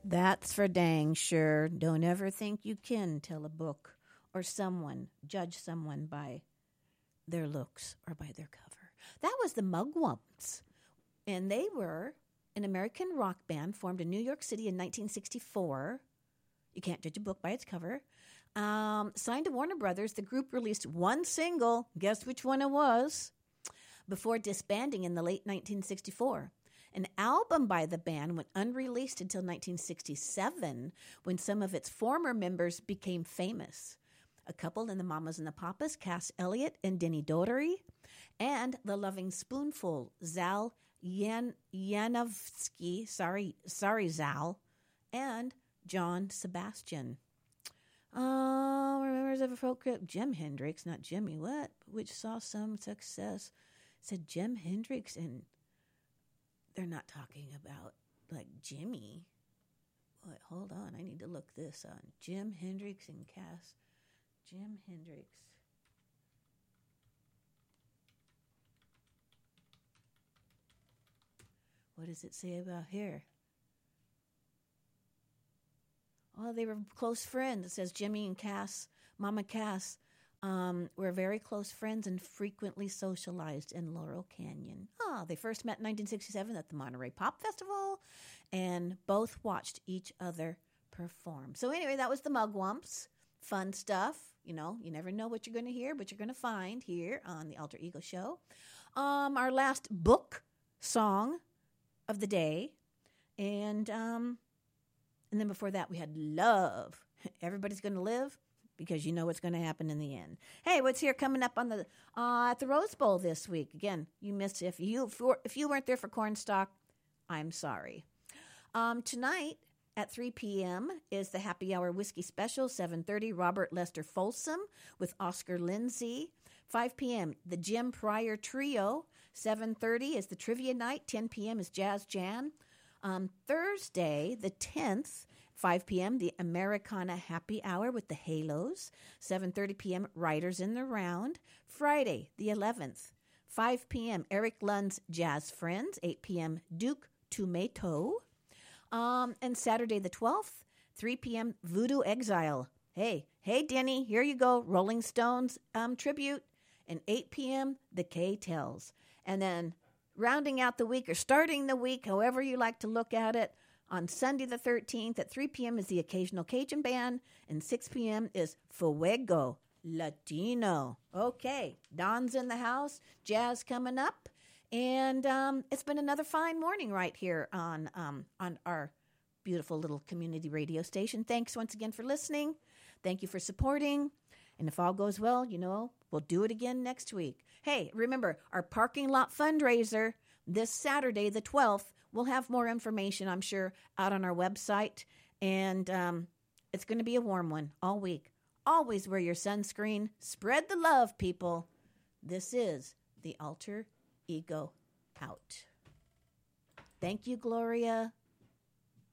That's for dang sure. Don't ever think you can tell a book or judge someone by their looks or by their cover. That was the Mugwumps. And they were an American rock band formed in New York City in 1964. You can't judge a book by its cover. Signed to Warner Brothers, the group released one single. Guess which one it was? Before disbanding in the late 1964. An album by the band went unreleased until 1967 when some of its former members became famous. A couple in the Mamas and the Papas, Cass Elliot and Denny Doherty, and the Loving Spoonful, Zal Yanovsky, sorry Zal, and John Sebastian. Members of a folk group, Jim Hendrix, not Jimmy, which saw some success. Said Jim Hendrix, and they're not talking about like Jimmy. Wait, hold on, I need to look this on. Jim Hendrix and Cass. Jim Hendrix. What does it say about here? Oh, they were close friends. It says Jimmy and Cass, Mama Cass, were very close friends and frequently socialized in Laurel Canyon. They first met in 1967 at the Monterey Pop Festival and both watched each other perform. So anyway, that was the Mugwumps. Fun stuff. You know, you never know what you're going to hear, but you're going to find here on the Alter Ego Show. Our last book song of the day. And then before that, we had Love. Everybody's going to live because you know what's going to happen in the end. Hey, what's here coming up on the at the Rose Bowl this week? Again, you missed it. If you weren't there for Cornstalk, I'm sorry. Tonight at 3 p.m. is the Happy Hour Whiskey Special, 7:30, Robert Lester Folsom with Oscar Lindsay. 5 p.m., the Jim Pryor Trio. 7:30 is the Trivia Night. 10 p.m. is Jazz Jam. Thursday, the 10th, 5 p.m., the Americana Happy Hour with the Halos. 7:30 p.m., Writers in the Round. Friday, the 11th, 5 p.m., Eric Lund's Jazz Friends. 8 p.m., Duke Tomato. And Saturday, the 12th, 3 p.m., Voodoo Exile. Hey, Denny, here you go, Rolling Stones tribute. And 8 p.m., The K-Tells. And then rounding out the week or starting the week, however you like to look at it, on Sunday the 13th at 3 p.m. is the Occasional Cajun Band, and 6 p.m. is Fuego Latino. Okay, Don's in the house, jazz coming up, and it's been another fine morning right here on our beautiful little community radio station. Thanks once again for listening. Thank you for supporting. And if all goes well, you know, we'll do it again next week. Hey, remember, our parking lot fundraiser this Saturday, the 12th, we'll have more information, I'm sure, out on our website. And it's going to be a warm one all week. Always wear your sunscreen. Spread the love, people. This is the Alter Ego Out. Thank you, Gloria.